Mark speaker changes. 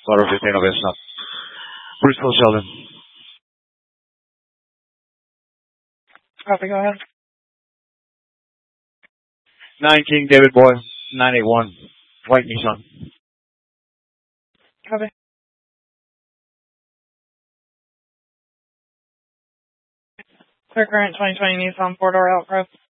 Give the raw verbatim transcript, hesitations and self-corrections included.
Speaker 1: Motor fifteen November Snap. Bristol Sheldon.
Speaker 2: Copy, go ahead.
Speaker 1: nine King David Boy, nine eight one. White Nissan.
Speaker 2: Copy. Clear current twenty twenty Nissan four-door Outcross.